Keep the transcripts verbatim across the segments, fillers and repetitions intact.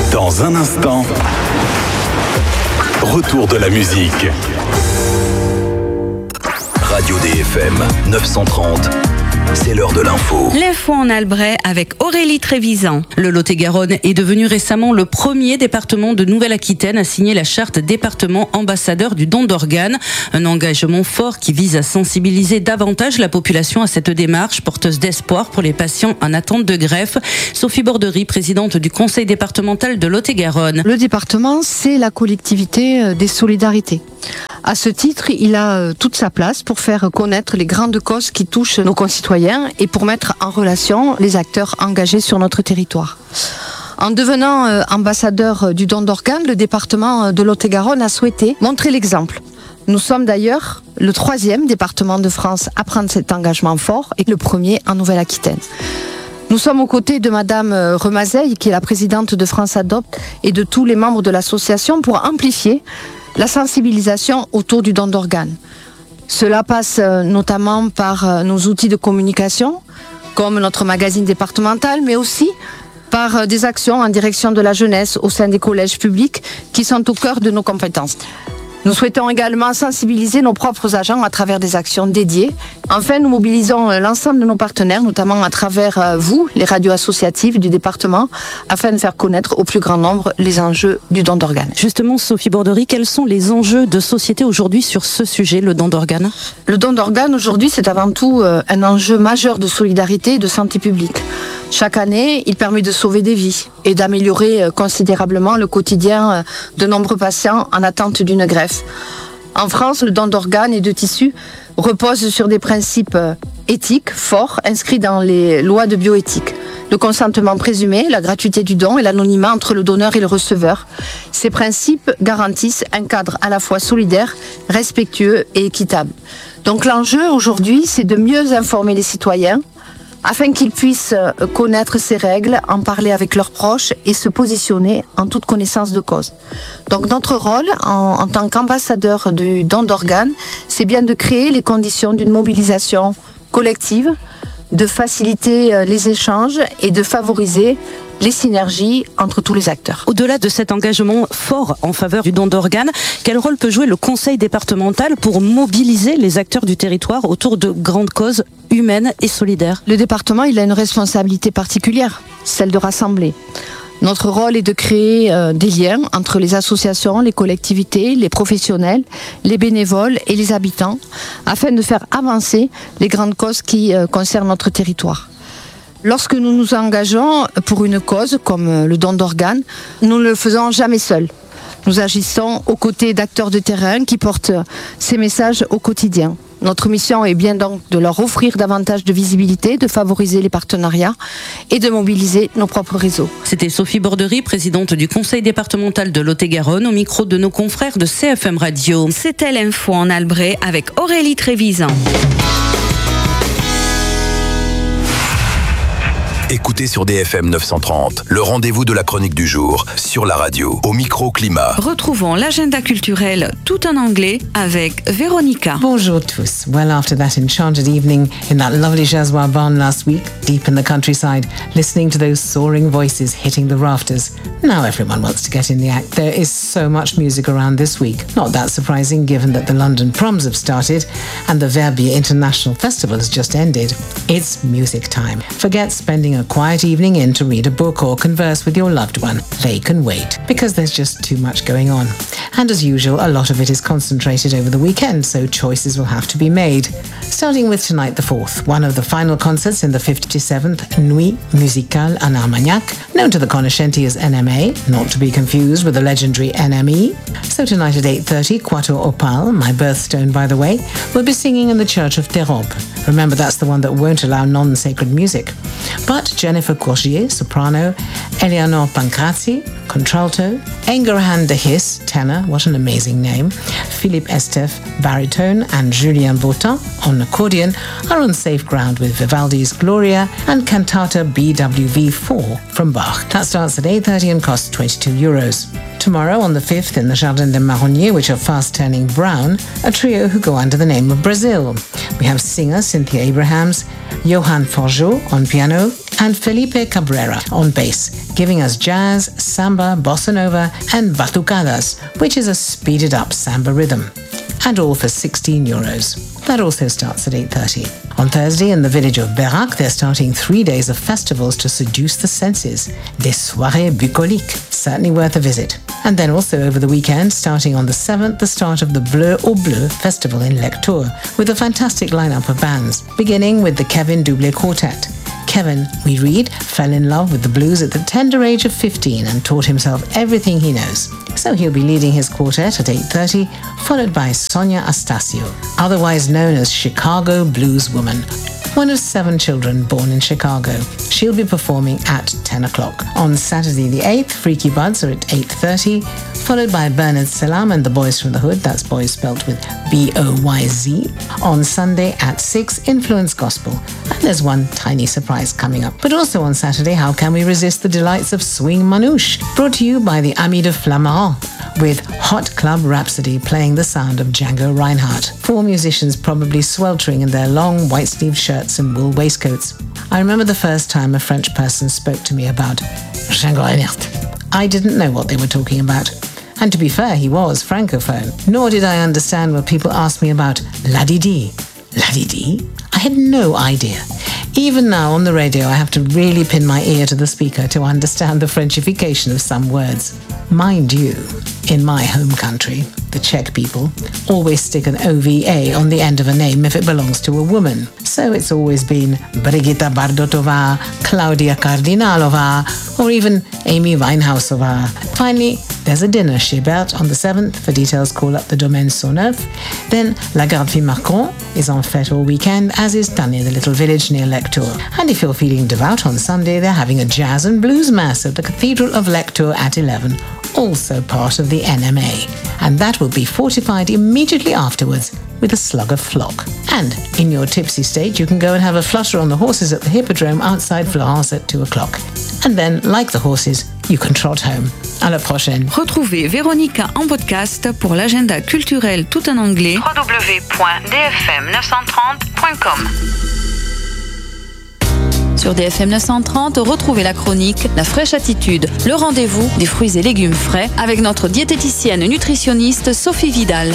Dans un instant, retour de la musique. Radio D F M neuf cent trente, c'est l'heure de l'info. L'info en Albret avec Aurélie Trévisan. Le Lot-et-Garonne est devenu récemment le premier département de Nouvelle-Aquitaine à signer la charte département ambassadeur du don d'organes. Un engagement fort qui vise à sensibiliser davantage la population à cette démarche porteuse d'espoir pour les patients en attente de greffe. Sophie Borderie, présidente du conseil départemental de Lot-et-Garonne. Le département, c'est la collectivité des solidarités. À ce titre, il a toute sa place pour faire connaître les grandes causes qui touchent nos concitoyens et pour mettre en relation les acteurs engagés sur notre territoire. En devenant euh, ambassadeur du don d'organes, le département de Lot-et-Garonne a souhaité montrer l'exemple. Nous sommes d'ailleurs le troisième département de France à prendre cet engagement fort et le premier en Nouvelle-Aquitaine. Nous sommes aux côtés de Madame Remazeille, qui est la présidente de France Adopte, et de tous les membres de l'association pour amplifier la sensibilisation autour du don d'organes. Cela passe notamment par nos outils de communication, comme notre magazine départemental, mais aussi par des actions en direction de la jeunesse au sein des collèges publics qui sont au cœur de nos compétences. Nous souhaitons également sensibiliser nos propres agents à travers des actions dédiées. Enfin, nous mobilisons l'ensemble de nos partenaires, notamment à travers vous, les radios associatives du département, afin de faire connaître au plus grand nombre les enjeux du don d'organes. Justement, Sophie Borderie, quels sont les enjeux de société aujourd'hui sur ce sujet, le don d'organes ? Le don d'organes, aujourd'hui, c'est avant tout un enjeu majeur de solidarité et de santé publique. Chaque année, il permet de sauver des vies et d'améliorer considérablement le quotidien de nombreux patients en attente d'une greffe. En France, le don d'organes et de tissus repose sur des principes éthiques forts inscrits dans les lois de bioéthique. Le consentement présumé, la gratuité du don et l'anonymat entre le donneur et le receveur. Ces principes garantissent un cadre à la fois solidaire, respectueux et équitable. Donc l'enjeu aujourd'hui, c'est de mieux informer les citoyens afin qu'ils puissent connaître ces règles, en parler avec leurs proches et se positionner en toute connaissance de cause. Donc notre rôle en, en tant qu'ambassadeur du don d'organes, c'est bien de créer les conditions d'une mobilisation collective, de faciliter les échanges et de favoriser les synergies entre tous les acteurs. Au-delà de cet engagement fort en faveur du don d'organes, quel rôle peut jouer le conseil départemental pour mobiliser les acteurs du territoire autour de grandes causes humaines et solidaires ? Le département, il a une responsabilité particulière, celle de rassembler. Notre rôle est de créer euh, des liens entre les associations, les collectivités, les professionnels, les bénévoles et les habitants, afin de faire avancer les grandes causes qui euh, concernent notre territoire. Lorsque nous nous engageons pour une cause comme le don d'organes, nous ne le faisons jamais seuls. Nous agissons aux côtés d'acteurs de terrain qui portent ces messages au quotidien. Notre mission est bien donc de leur offrir davantage de visibilité, de favoriser les partenariats et de mobiliser nos propres réseaux. C'était Sophie Borderie, présidente du conseil départemental de Lot-et-Garonne, au micro de nos confrères de C F M Radio. C'était l'info en Albret avec Aurélie Trévisan. Écoutez sur D F M neuf cent trente, le rendez-vous de la chronique du jour, sur la radio, au micro-climat. Retrouvons l'agenda culturel tout en anglais avec Véronica. Bonjour tous. Well, after that enchanted evening in that lovely Jaswa barn last week, deep in the countryside, listening to those soaring voices hitting the rafters, now everyone wants to get in the act. There is so much music around this week. Not that surprising given that the London Proms have started and the Verbier International Festival has just ended. It's music time. Forget spending a quiet evening in to read a book or converse with your loved one. They can wait, because there's just too much going on. And as usual, a lot of it is concentrated over the weekend, so choices will have to be made. Starting with tonight the fourth, one of the final concerts in the fifty-seventh Nuit Musicale en Armagnac, known to the cognoscenti as N M A, not to be confused with the legendary N M E. So tonight at eight thirty, Quator Opal, my birthstone by the way, will be singing in the Church of Terobes. Remember, that's the one that won't allow non-sacred music. But Jennifer Courgier, soprano, Eleanor Pancrazzi, contralto, Engerhan de Hiss, tenor, what an amazing name, Philippe Estef, baritone, and Julien Bautin on accordion are on safe ground with Vivaldi's Gloria and Cantata B W V four from Bach. That starts at eight thirty and costs twenty-two euros. Tomorrow, on the fifth, in the Jardin des Marronniers, which are fast turning brown, a trio who go under the name of Brazil. We have singer Cynthia Abrahams, Johan Forgeot on piano, and Felipe Cabrera on bass, giving us jazz, samba, samba, bossa nova, and batucadas, which is a speeded up samba rhythm. And all for sixteen euros. That also starts at eight thirty. On Thursday, in the village of Berak, they're starting three days of festivals to seduce the senses. Des soirées bucoliques, certainly worth a visit. And then also over the weekend, starting on the seventh, the start of the Bleu au Bleu festival in Lectoure, with a fantastic lineup of bands, beginning with the Kevin Doublé Quartet. Kevin, we read, fell in love with the blues at the tender age of fifteen and taught himself everything he knows. So he'll be leading his quartet at eight thirty, followed by Sonia Astacio, otherwise known as Chicago Blues Woman, one of seven children born in Chicago. She'll be performing at ten o'clock. On Saturday the eighth, Freaky Buds are at eight thirty, followed by Bernard Salam and the Boys from the Hood, that's boys spelt with B O Y Z. On Sunday at six, Influence Gospel. And there's one tiny surprise coming up. But also on Saturday, how can we resist the delights of Swing Manouche? Brought to you by the Amis de Flamarant, with Hot Club Rhapsody playing the sound of Django Reinhardt. Four musicians probably sweltering in their long white-sleeved shirts and wool waistcoats. I remember the first time a French person spoke to me about Django Reinhardt. I didn't know what they were talking about. And to be fair, he was francophone. Nor did I understand what people asked me about La Didi. La Didi? I had no idea. Even now on the radio, I have to really pin my ear to the speaker to understand the Frenchification of some words. Mind you, in my home country, the Czech people always stick an O V A on the end of a name if it belongs to a woman. So it's always been Brigitta Bardotova, Claudia Kardinalova, or even Amy Winehousova. Finally, there's a dinner Chibert on the seventh. For details, call up the Domaine Sautneuf. Then La Garde Fille-Marcon is on fête all weekend, as is Tanné, the little village near Lectoure. And if you're feeling devout on Sunday, they're having a jazz and blues mass at the Cathedral of Lectoure at eleven, also part of the N M A. And that will be fortified immediately afterwards with a slug of flock. And in your tipsy state, you can go and have a flutter on the horses at the Hippodrome outside Florence at two o'clock. And then, like the horses, you can trot home. À la prochaine. Retrouvez Véronica en podcast pour l'agenda culturel tout en anglais. w w w point d f m neuf cent trente point com. Sur D F M neuf cent trente, retrouvez la chronique La Fraîche Attitude, le rendez-vous des fruits et légumes frais avec notre diététicienne nutritionniste Sophie Vidal.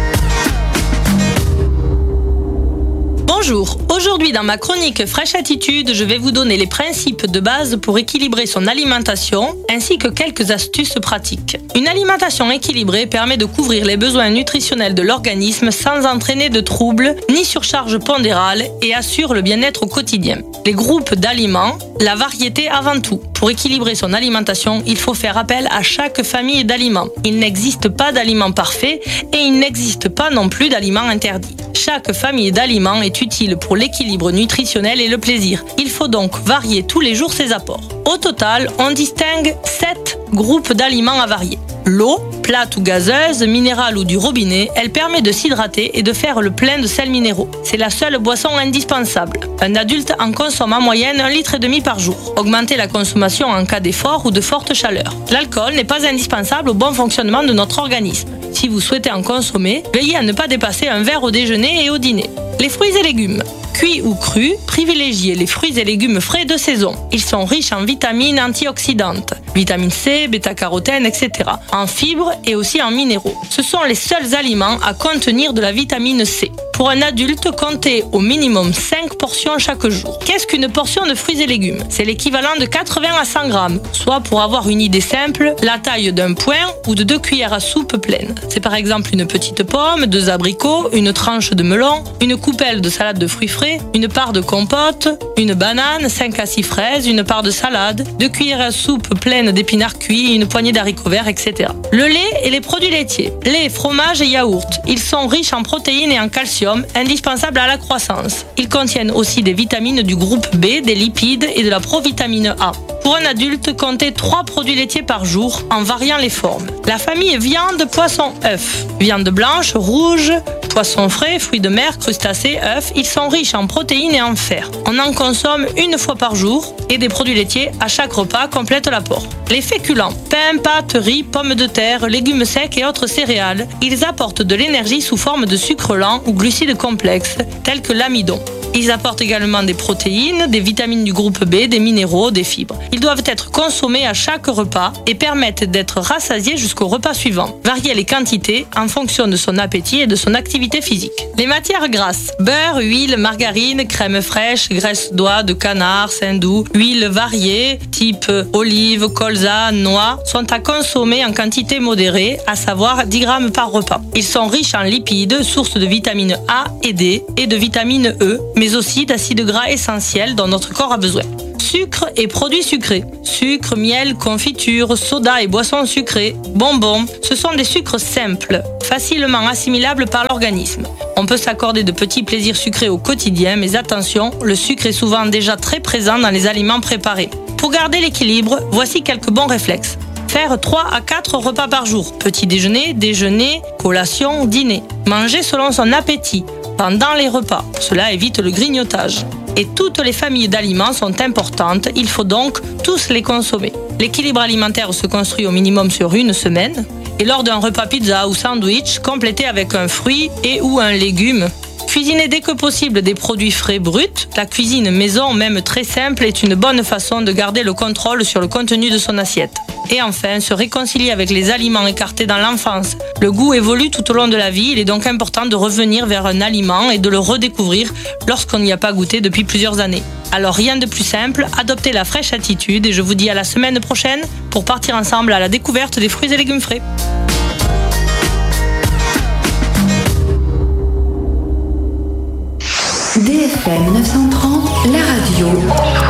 Bonjour, aujourd'hui dans ma chronique Fraîche Attitude, je vais vous donner les principes de base pour équilibrer son alimentation ainsi que quelques astuces pratiques. Une alimentation équilibrée permet de couvrir les besoins nutritionnels de l'organisme sans entraîner de troubles ni surcharge pondérale et assure le bien-être au quotidien. Les groupes d'aliments, la variété avant tout. Pour équilibrer son alimentation, il faut faire appel à chaque famille d'aliments. Il n'existe pas d'aliments parfaits et il n'existe pas non plus d'aliments interdits. Chaque famille d'aliments est utile pour l'équilibre nutritionnel et le plaisir. Il faut donc varier tous les jours ses apports. Au total, on distingue sept groupes d'aliments à varier. L'eau, plate ou gazeuse, minérale ou du robinet, elle permet de s'hydrater et de faire le plein de sels minéraux. C'est la seule boisson indispensable. Un adulte en consomme en moyenne un litre et demi par jour. Augmenter la consommation en cas d'effort ou de forte chaleur. L'alcool n'est pas indispensable au bon fonctionnement de notre organisme. Si vous souhaitez en consommer, veillez à ne pas dépasser un verre au déjeuner et au dîner. Les fruits et légumes. Cuits ou crus, privilégiez les fruits et légumes frais de saison. Ils sont riches en vitamines antioxydantes, vitamine C, bêta-carotène, et cetera, en fibres et aussi en minéraux. Ce sont les seuls aliments à contenir de la vitamine C. Pour un adulte, comptez au minimum cinq portions chaque jour. Qu'est-ce qu'une portion de fruits et légumes? C'est l'équivalent de quatre-vingts à cent grammes, soit pour avoir une idée simple, la taille d'un poing ou de deux cuillères à soupe pleines. C'est par exemple une petite pomme, deux abricots, une tranche de melon, une coupelle de salade de fruits frais, une part de compote, une banane, cinq à six fraises, une part de salade, deux cuillères à soupe pleines d'épinards cuits, une poignée d'haricots verts, et cetera. Le lait et les produits laitiers. Lait, fromage et yaourt. Ils sont riches en protéines et en calcium, indispensables à la croissance. Ils contiennent aussi des vitamines du groupe B, des lipides et de la provitamine A. Pour un adulte, comptez trois produits laitiers par jour en variant les formes. La famille viande, poisson, œufs. Viande blanche, rouge, poissons frais, fruits de mer, crustacés, œufs, ils sont riches en protéines et en fer. On en consomme une fois par jour et des produits laitiers à chaque repas complètent l'apport. Les féculents, pain, pâtes, riz, pommes de terre, légumes secs et autres céréales, ils apportent de l'énergie sous forme de sucre lent ou glucides complexes, tels que l'amidon. Ils apportent également des protéines, des vitamines du groupe B, des minéraux, des fibres. Ils doivent être consommés à chaque repas et permettent d'être rassasiés jusqu'au repas suivant. Varier les quantités en fonction de son appétit et de son activité physique. Les matières grasses: beurre, huile, margarine, crème fraîche, graisse d'oie, de canard, saindoux, huile variée, type olive, colza, noix, sont à consommer en quantité modérée, à savoir dix grammes par repas. Ils sont riches en lipides, source de vitamines A et D et de vitamine E, mais aussi d'acides gras essentiels dont notre corps a besoin. Sucre et produits sucrés. Sucre, miel, confiture, soda et boissons sucrées, bonbons, ce sont des sucres simples, facilement assimilables par l'organisme. On peut s'accorder de petits plaisirs sucrés au quotidien, mais attention, le sucre est souvent déjà très présent dans les aliments préparés. Pour garder l'équilibre, voici quelques bons réflexes. Faire trois à quatre repas par jour. Petit déjeuner, déjeuner, collation, dîner. Manger selon son appétit, pendant les repas. Cela évite le grignotage. Et toutes les familles d'aliments sont importantes, il faut donc tous les consommer. L'équilibre alimentaire se construit au minimum sur une semaine. Et lors d'un repas pizza ou sandwich, complété avec un fruit et ou un légume. Cuisiner dès que possible des produits frais bruts. La cuisine maison, même très simple, est une bonne façon de garder le contrôle sur le contenu de son assiette. Et enfin, se réconcilier avec les aliments écartés dans l'enfance. Le goût évolue tout au long de la vie, il est donc important de revenir vers un aliment et de le redécouvrir lorsqu'on n'y a pas goûté depuis plusieurs années. Alors rien de plus simple, adoptez la fraîche attitude et je vous dis à la semaine prochaine pour partir ensemble à la découverte des fruits et légumes frais. D F M neuf cent trente, la radio.